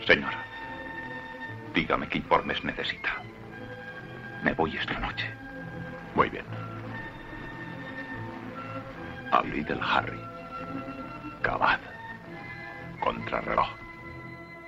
Señor, dígame qué informes necesita. Me voy esta noche. Muy bien. A Little Harry. Cabad. Contrarreloj.